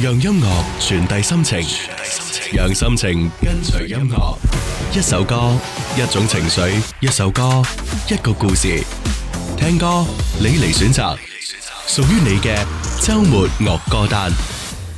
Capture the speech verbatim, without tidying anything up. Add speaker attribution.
Speaker 1: 讓音樂傳遞心情，讓心情跟隨音樂。一首歌，一種情緒；一首歌，一個故事。聽歌，你嚟選擇，屬於你嘅周末樂歌單。